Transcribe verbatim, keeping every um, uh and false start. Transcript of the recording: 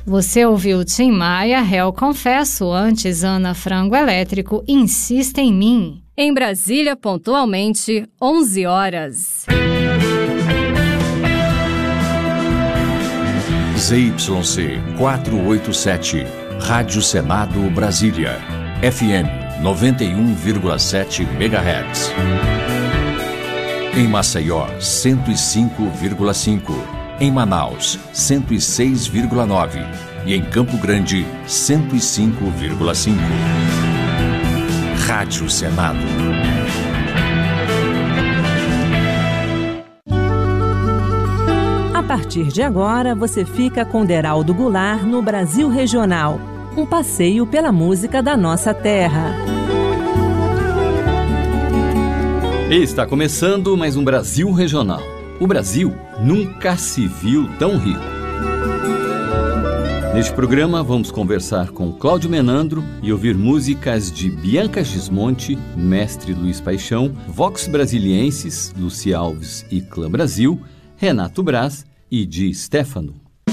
Você ouviu Tim Maia, Réu Confesso, antes Ana Frango Elétrico, Insista em Mim. Em Brasília, pontualmente, onze horas. Z Y C quatrocentos e oitenta e sete, Rádio Senado Brasília, F M noventa e um vírgula sete megahertz. Em Maceió, cento e cinco vírgula cinco. Em Manaus, cento e seis vírgula nove. E em Campo Grande, cento e cinco vírgula cinco. Rádio Senado. A partir de agora, você fica com Deraldo Goulart no Brasil Regional. Um passeio pela música da nossa terra. E está começando mais um Brasil Regional. O Brasil nunca se viu tão rico. Neste programa vamos conversar com Cláudio Menandro e ouvir músicas de Bianca Gismonti, Mestre Luiz Paixão, Vox Brasilienses, Luci Alves e Clã Brasil, Renato Braz e Di Stefano.